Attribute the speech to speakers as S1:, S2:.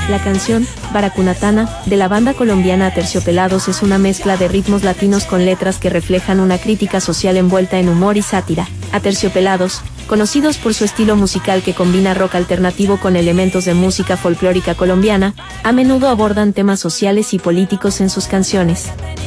S1: La canción, Baracunatana, de la banda colombiana Aterciopelados es una mezcla de ritmos latinos con letras que reflejan una crítica social envuelta en humor y sátira. Aterciopelados, conocidos por su estilo musical que combina rock alternativo con elementos de música folclórica colombiana, a menudo abordan temas sociales y políticos en sus canciones.